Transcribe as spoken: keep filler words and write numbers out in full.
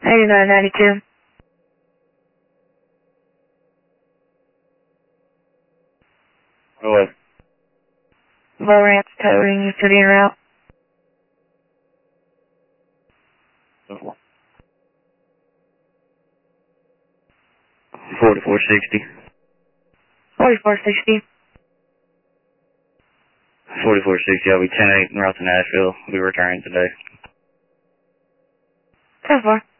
eighty-nine ninety-two. What? Low ramp towing utility en route. Forty-four sixty. Forty-four sixty. Forty-four sixty. I'll be ten eight en route to Nashville. We'll be returning today. ten four.